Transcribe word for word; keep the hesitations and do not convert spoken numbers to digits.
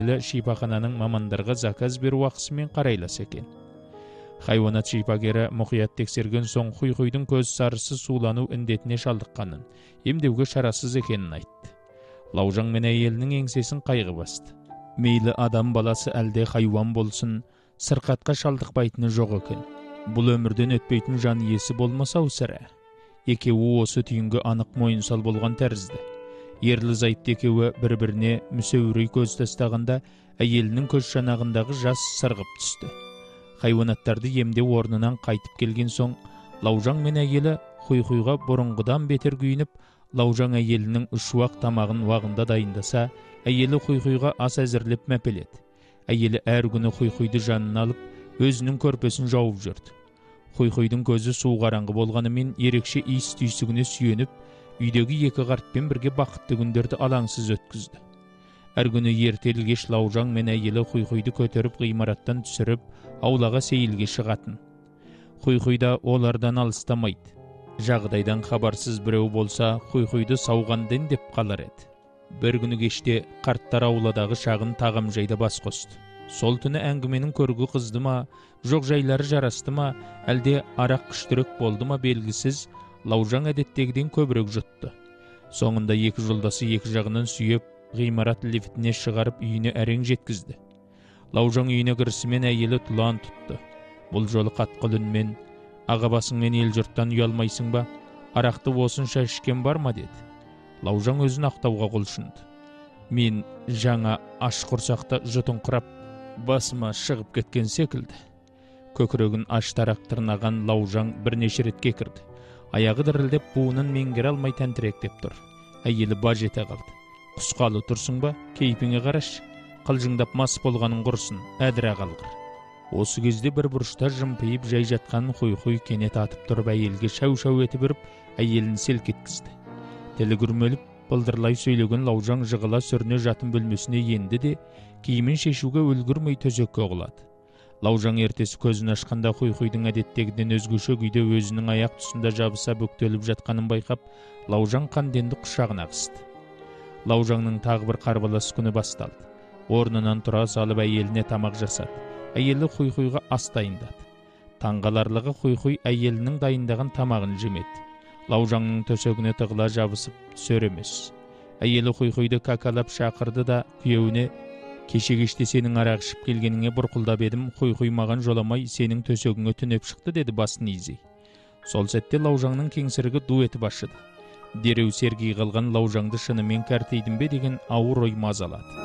шипахананың мамандарға заказ беру ақысымен қарайлас екен. Хайуанат шипагері мұқият тексерген соң Құй-Құйдың көз сарысы сулану індетіне шалдыққанын, емдеуге шарасыз екенін айтты. Лаужаң мен әйелінің еңсесін қайғы басты. Мейлі адам баласы әлде хайуан болсын, сырқатқа шалдықпайтыны жоқ екен. Бұл өмірден өтпейтін жан иесі болмаса сірә. Екеуі осы түйінге анық мойынсал болған тәрізді. Ерлі зайыпты екеуі бір-біріне мүсеуірей көз тастағанда әйелінің көз жанағындағы жас сырғып түсті. Хайуанаттарды емдеу орнынан қайтып келген соң, Лаужаң мен әйелі Құй-Құйға бұрынғыдан бетер күйініп, Лаужаң әйелінің үш уақ тамағын уағында дайындаса, әйелі Құй-Құйға ас әзірлеп мәпеледі. Әйелі әр күні Құй-Құйды жанына алып, өзінің көрпесін жауып жүрді. Құй-Құйдың көзі су қараңғы болғанымен ерекше иіс түйсігіне сүйеніп, үйдегі екі қартпен бірге бақытты күндерді алаңсыз өткізді. Әр күні ертелі кеш Лаужаң мен әйелі Құй-Құйды көтеріп ғимараттан түсіріп, аулаға сейілге шығатын. Құй-Құйда олардан алыстамайды. Жағдайдан хабарсыз біреу болса, Құй-Құйды сауғанден деп қалар еді. Бір күні кеште қарттар ауладағы шағын тағам жайда бас қосты. Сол түні әңгіменің көргі қызды ма, жоқ жайлары жарасты ма, әлде арақ күштірек болды ма белгісіз, Лаужаң әдеттегіден көбірек жұтты. Соңында екі жолдасы екі жағынан сүйеп, ғимарат лифтіне шығарып үйіне әрең жеткізді. Лаужаң үйіне кірісімен әйелі тұлан тұтты. Бұл жолы қатқыл үнмен, аға басыңмен ел жұрттан ұялмайсың ба, арақты осынша ішкен бар ма деді. Лаужаң өзін ақтауға құлшынды. Мен жаңа аш құрсақта жұтыңқырап, басыма шығып кеткен секілді. Көкірегін аш тарақ тырнаған Лаужаң бірнеше ретке кірді. Аяғы дірілдеп буынын меңгере алмай тәнтіректеп тұр. Әйелі баж ете қалды. Құсқалы тұрсың ба, кейпіңе қараш, қылжыңдап мас болғанын құрсын, әдіра қалғыр. Осы кезде бір бұрышта жымпиып жай жатқан Құй-Құй кенет атып тұрып әйелге шау-шау етіп үріп, әйелін селк еткізді. Тілі күрмеліп, былдырлай сөйлеген Лаужаң жығыла сүріне жатын бөлмесіне енді де, киімін шешуге үлгірмей төсекке құлады. Лаужаң ертесі көзін ашқанда Құй-Құйдың әдеттегіден өзгеше күйде өзінің аяқ тұсында жабыса бүктеліп жатқанын байқап, Лаужаң қанденді құшағына қысты. Лаужаңның тағы бір қарбалас күні басталды. Орнынан тұра салып әйеліне тамақ жасады. Әйелі Құй-Құйға ас дайындады. Таңғаларлығы Құй-Құй әйелінің дайындаған тамағын жемеді. Лаужаңның төсегіне тығыла жабысып түсер емес. Әйелі Құй-Құйды какалап шақырды да күйеуіне, кеше кеште сенің арақ ішіп келгеніңе бұрқылдап едім, Құй-Құй маған жоламай сенің төсегіңе түнеп шықты деді басын изей. Сол сәтте Лаужаңның кеңсірігі ду етіп ашыды. Дереу сергей қалған Лаужаңды шынымен кәртейдім бе деген ауыр ой мазалады.